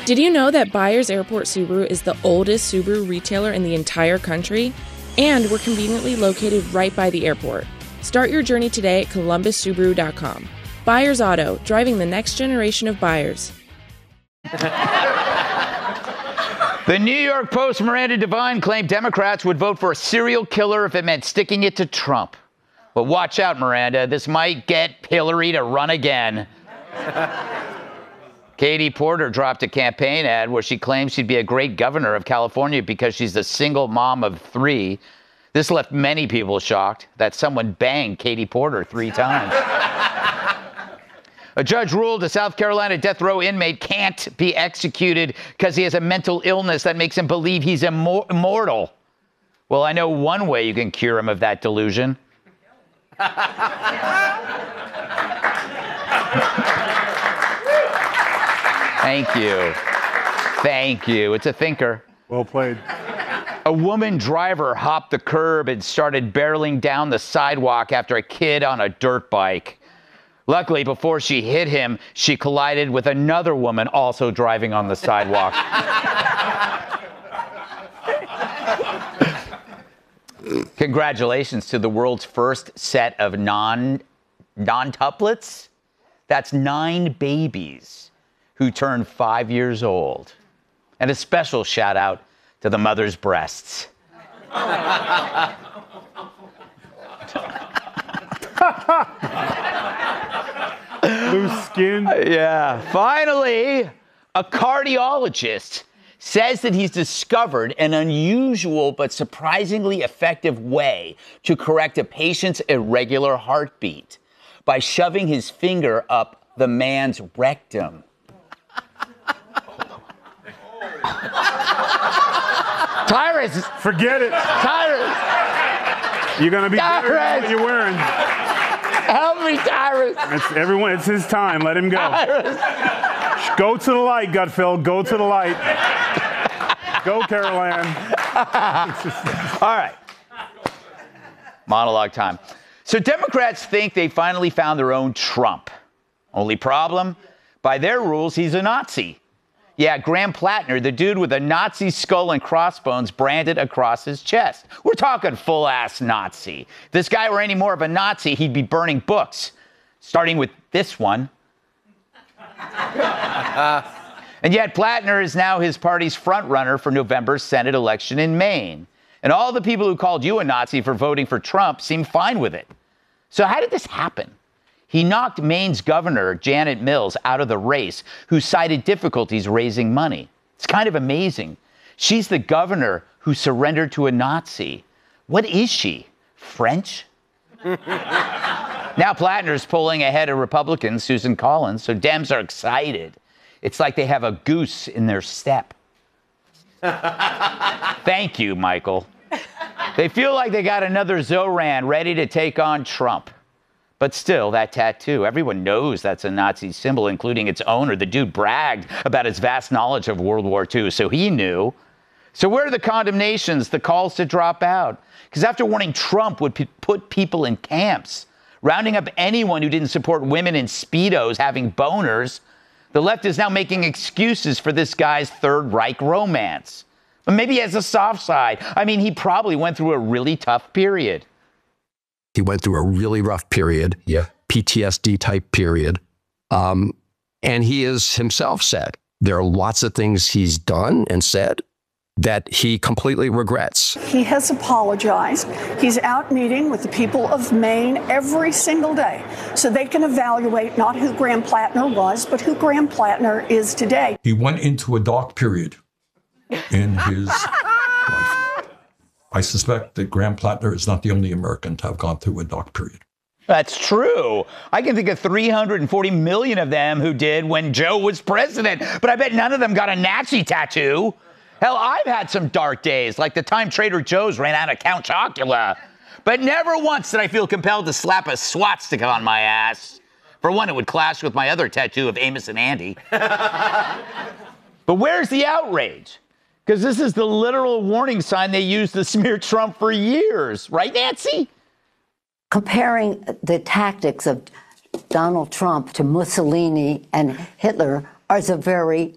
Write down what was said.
Did you know that Byers Airport Subaru is the oldest Subaru retailer in the entire country? And we're conveniently located right by the airport. Start your journey today at columbussubaru.com. Byers Auto, driving the next generation of buyers. The New York Post Miranda Devine claimed Democrats would vote for a serial killer if it meant sticking it to Trump. But watch out, Miranda. This might get Hillary to run again. Katie Porter dropped a campaign ad where she claims she'd be a great governor of California because she's a single mom of 3. This left many people shocked that someone banged Katie Porter 3 times. A judge ruled a South Carolina death row inmate can't be executed because he has a mental illness that makes him believe he's immortal. Well, I know one way you can cure him of that delusion. Thank you. Thank you. It's a thinker. Well played. A woman driver hopped the curb and started barreling down the sidewalk after a kid on a dirt bike. Luckily, before she hit him, she collided with another woman also driving on the sidewalk. Congratulations to the world's first set of non-tuplets. That's 9 babies who turned 5 years old. And a special shout out to the mother's breasts. Loose skin. Yeah. Finally, a cardiologist says that he's discovered an unusual but surprisingly effective way to correct a patient's irregular heartbeat by shoving his finger up the man's rectum. Tyrus! Forget it. Tyrus! You're going to be better than what you're wearing. Help me, Tyrus! It's his time. Let him go. Tyrus. Go to the light, Gutfeld. Go to the light. Go, Caroline. All right. Monologue time. So Democrats think they finally found their own Trump. Only problem? By their rules, he's a Nazi. Yeah, Graham Plattner, the dude with a Nazi skull and crossbones branded across his chest. We're talking full-ass Nazi. If this guy were any more of a Nazi, he'd be burning books, starting with this one. And yet Plattner is now his party's frontrunner for November's Senate election in Maine. And all the people who called you a Nazi for voting for Trump seem fine with it. So how did this happen? He knocked Maine's governor, Janet Mills, out of the race, who cited difficulties raising money. It's kind of amazing. She's the governor who surrendered to a Nazi. What is she? French? Now Plattner's pulling ahead of Republican Susan Collins, so Dems are excited. It's like they have a goose in their step. Thank you, Michael. They feel like they got another Zoran ready to take on Trump. But still, that tattoo, everyone knows that's a Nazi symbol, including its owner. The dude bragged about his vast knowledge of World War II, so he knew. So where are the condemnations, the calls to drop out? Because after warning Trump would put people in camps, rounding up anyone who didn't support women in Speedos having boners, the left is now making excuses for this guy's Third Reich romance. But maybe he has a soft side. I mean, he probably went through a really tough period. He went through a really rough period, PTSD type period. And he has himself said there are lots of things he's done and said that he completely regrets. He has apologized. He's out meeting with the people of Maine every single day so they can evaluate not who Graham Plattner was, but who Graham Plattner is today. He went into a dark period in his life. I suspect that Graham Plattner is not the only American to have gone through a dark period. That's true. I can think of 340 million of them who did when Joe was president, but I bet none of them got a Nazi tattoo. Hell, I've had some dark days, like the time Trader Joe's ran out of Count Chocula. But never once did I feel compelled to slap a swastika on my ass. For one, it would clash with my other tattoo of Amos and Andy. But where's the outrage? Because this is the literal warning sign they used to smear Trump for years. Right, Nancy? Comparing the tactics of Donald Trump to Mussolini and Hitler is a very